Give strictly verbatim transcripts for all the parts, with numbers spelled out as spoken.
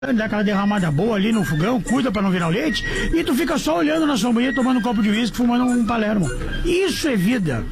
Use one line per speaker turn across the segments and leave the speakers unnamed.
dá aquela derramada boa ali no fogão, cuida pra não virar o leite, e tu fica só olhando na sombrinha, tomando um copo de uísque, fumando um Palermo. Isso é vida.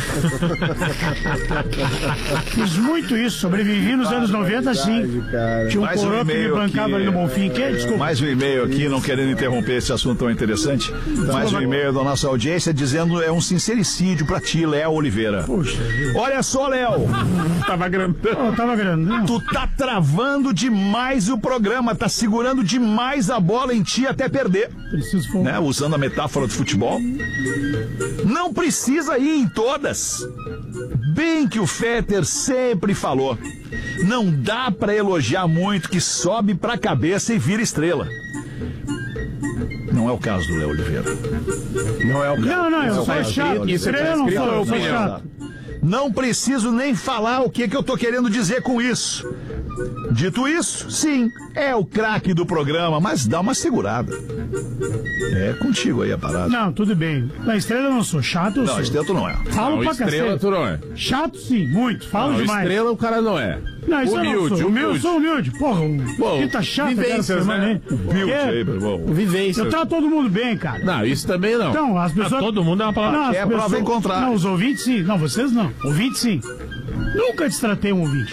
Fiz muito isso, sobrevivi nos anos noventa, sim. Tinha um
Mais
coroa
um
que me
e-mail
bancava
aqui,
ali no Bonfim. Que, desculpa.
Mais um e-mail aqui, não querendo interromper esse assunto tão interessante. Mais um e-mail da nossa audiência dizendo é um sincericídio pra ti, Léo Oliveira.
Puxa.
Olha só, Léo.
Tava grandão.
Oh, tava grandão.
Tu tá travando demais o programa, tá segurando demais a bola em ti até perder.
Preciso fumar.
Né? Usando a metáfora do futebol. Não precisa ir em todas. Bem que o Fetter sempre falou. Não dá pra elogiar muito que sobe pra cabeça e vira estrela. Não é o caso do Léo Oliveira.
Não é o caso.
Não, não, eu
Isso
sou
é
chato.
escrito, isso é
Estrela não
escrito,
sou, eu sou
opinião.
chato.
Não preciso nem falar o que, que eu tô querendo dizer com isso. Dito isso, sim, é o craque do programa, mas dá uma segurada. É contigo aí a parada.
Não, tudo bem. Na estrela eu não sou chato, eu
Não,
sou.
Estento não é.
Falo
Não,
pra
estrela
cacete.
tu não é.
Chato sim, muito. Falo
Não,
demais.
estrela o cara não é.
Não, isso
humilde,
eu não sou.
humilde.
Eu sou humilde. Porra,
Bom,
que tá chato essa
vivências,
semana,
né?
hein?
Humilde
É,
aí, meu irmão.
Vivência.
eu trato todo mundo bem, cara.
Não, isso também não.
Então, as pessoas...
Ah, todo mundo é uma palavra.
Não, as
É prova
pessoas...
em contrário.
Não, os ouvintes sim. Não, vocês não. Ouvintes sim. Nunca destratei um ouvinte.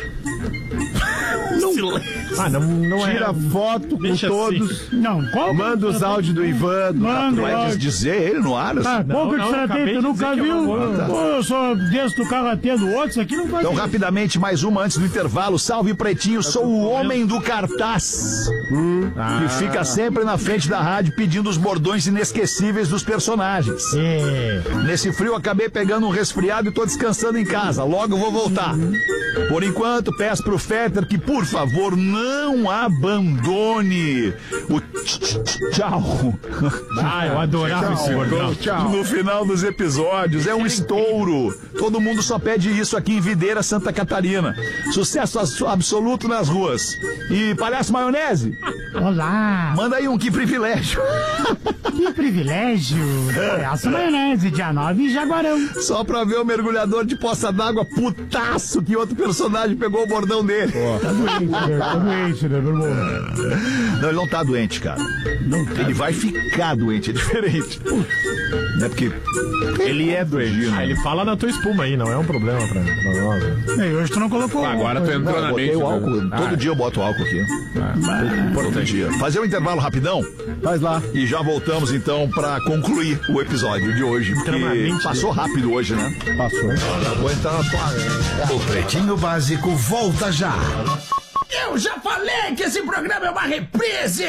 Ah, não, não
Tira
é.
foto com
Deixa
todos.
assim.
Não, qual que
Manda
eu
os
destratei?
áudios do Ivan. Do
Manda
Tu
o
vai
áudio.
dizer ele no ar?
Tá,
assim?
qual que eu
não,
destratei?
acabei
Tu
de
nunca
dizer que eu
viu?
vou-
Pô, eu só desço do carro atendo outro. Isso aqui não faz
Então,
isso.
rapidamente, mais uma antes do intervalo. Salve, Pretinho, sou o homem do cartaz. Que fica sempre na frente da rádio pedindo os bordões inesquecíveis dos personagens. Nesse frio, acabei pegando um resfriado e tô descansando em casa. Logo vou voltar. Por enquanto, peço pro Fetter que, por favor, não abandone o tchau.
Ah, eu adorava esse bordão.
No final dos episódios. É um estouro. Todo mundo só pede isso aqui em Videira, Santa Catarina. Sucesso as- absoluto nas ruas. E Palhaço Maionese,
Olá.
manda aí um que privilégio.
Que privilégio. Essa maionese, dia nove em Jaguarão.
Só pra ver o mergulhador de poça d'água putaço que outro personagem pegou o bordão dele.
Tá doente, né? Tá doente, né, meu irmão?
Não, ele não tá doente, cara. Ele vai ficar doente, é diferente. Não é porque ele é doente.
Ah, ele fala na tua espuma aí, não é um problema pra, pra nós. né?
E hoje tu não colocou.
Agora tu entrou
Não,
na
eu botei
mente.
o álcool.
né?
Todo
Ah,
dia eu boto álcool aqui. Todo dia. Fazer um intervalo rapidão
Faz lá.
e já voltamos então pra concluir o episódio de hoje. Porque
Extremamente
passou rápido hoje, né?
Passou.
Vou entrar na tua.
O Pretinho Básico volta já.
Eu já falei que esse programa é uma reprise!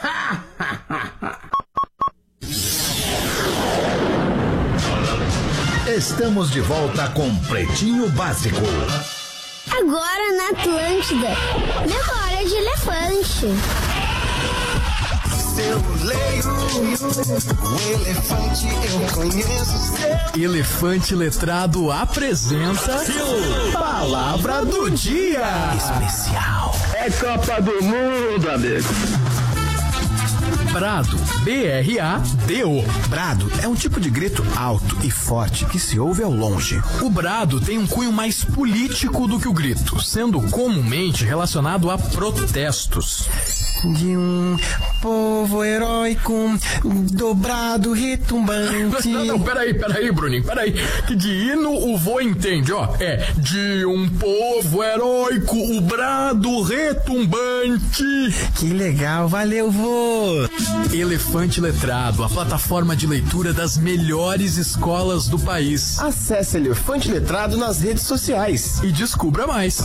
Estamos de volta com Pretinho Básico.
Agora na Atlântida. Memória de elefante.
Eu leio o elefante, eu conheço seu.
Elefante Letrado apresenta Palavra do Dia Especial.
É Copa do Mundo, amigo.
Brado, B R A D O.
Brado é um tipo de grito alto e forte que se ouve ao longe.
O brado tem um cunho mais político do que o grito, sendo comumente relacionado a protestos.
De um povo heróico, dobrado, retumbante.
Não, não, peraí, peraí, Bruninho, peraí. Que de hino o vô entende, ó. É de um povo heróico, o brado retumbante.
Que legal, valeu, vô.
Elefante Letrado, a plataforma de leitura das melhores escolas do país.
Acesse Elefante Letrado nas redes sociais.
E descubra mais.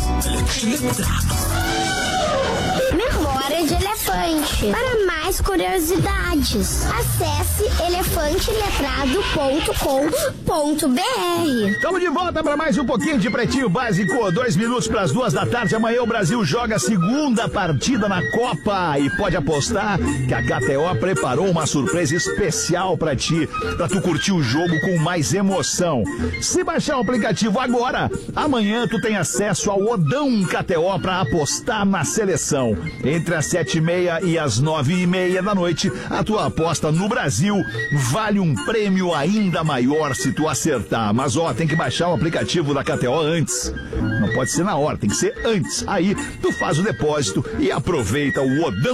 Memória de elefante. Para mais curiosidades, acesse elefante letrado ponto com ponto b r.
Estamos de volta para mais um pouquinho de Pretinho Básico. Dois minutos para as duas da tarde. Amanhã o Brasil joga a segunda partida na Copa. E pode apostar que a K T O preparou uma surpresa especial para ti, para tu curtir o jogo com mais emoção. Se baixar o aplicativo agora, amanhã tu tem acesso ao Odão K T O para apostar na seleção. Entre as sete e meia e as nove e meia da noite, a tua aposta no Brasil vale um prêmio ainda maior se tu acertar. Mas ó, tem que baixar o aplicativo da K T O antes. Não pode ser na hora, tem que ser antes. Aí tu faz o depósito e aproveita o Odão